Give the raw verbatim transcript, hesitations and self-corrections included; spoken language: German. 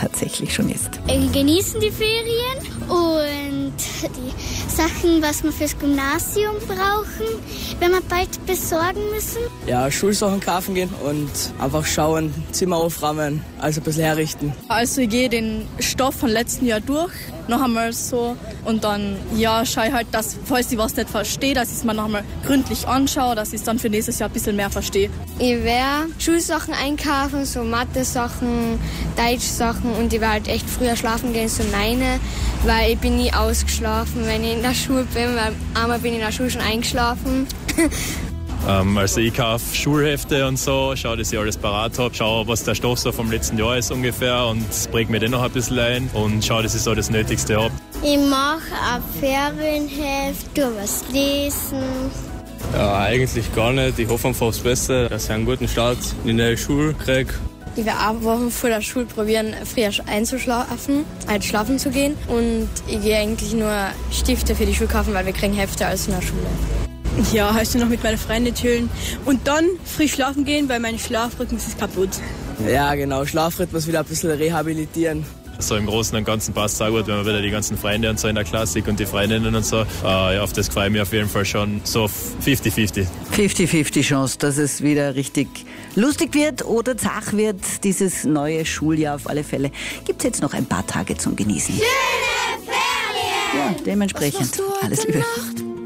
tatsächlich schon ist. Wir genießen die Ferien und die Sachen, was wir fürs Gymnasium brauchen, wenn wir bald besorgen müssen. Ja, Schulsachen kaufen gehen und einfach schauen, Zimmer aufräumen, also ein bisschen herrichten. Also ich gehe den Stoff von letzten Jahr durch, noch einmal so, und dann ja, schaue ich halt, dass, falls ich was nicht verstehe, dass ich es mir noch einmal gründlich anschaue, dass ich es dann für nächstes Jahr ein bisschen mehr verstehe. Ich werde Schulsachen einkaufen, so Mathe-Sachen, Deutsch-Sachen, und ich werde halt echt früher schlafen gehen, so neune, weil ich bin nie ausgeschlafen, wenn ich in der Schule bin, weil einmal bin ich in der Schule schon eingeschlafen. Ähm, also ich kaufe Schulhefte und so, schaue, dass ich alles parat habe, schaue, was der Stoff so vom letzten Jahr ist ungefähr und präge mir den noch ein bisschen ein und schaue, dass ich so das Nötigste habe. Ich mache ein Ferienheft, tue was lesen. Ja, eigentlich gar nicht. Ich hoffe einfach aufs Beste, dass ich einen guten Start in die Schule kriege. Ich werde eine Woche vor der Schule probieren, früher einzuschlafen, halt schlafen zu gehen. Und ich gehe eigentlich nur Stifte für die Schule kaufen, weil wir kriegen Hefte als in der Schule. Ja, also noch mit meiner Freundin chillen und dann früh schlafen gehen, weil mein Schlafrhythmus ist kaputt. Ja, genau, Schlafrhythmus wieder ein bisschen rehabilitieren. So im Großen und Ganzen passt es auch gut, wenn man wieder die ganzen Freunde und so in der Klassik und die Freundinnen und so. Äh, ja, auf das freue ich mich auf jeden Fall schon so fünfzig fünfzig. fünfzig fünfzig Chance, dass es wieder richtig lustig wird oder zach wird, dieses neue Schuljahr auf alle Fälle. Gibt es jetzt noch ein paar Tage zum Genießen. Schöne Ferien! Ja, dementsprechend. Alles Liebe. Nacht?